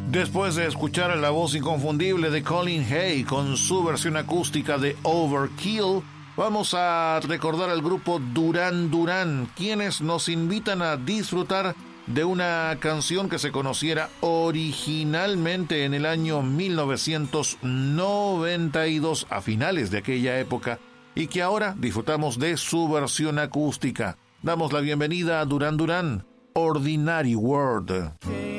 Después de escuchar la voz inconfundible de Colin Hay con su versión acústica de Overkill, vamos a recordar al grupo Duran Duran, quienes nos invitan a disfrutar de una canción que se conociera originalmente en el año 1992, a finales de aquella época, y que ahora disfrutamos de su versión acústica. Damos la bienvenida a Duran Duran, Ordinary World.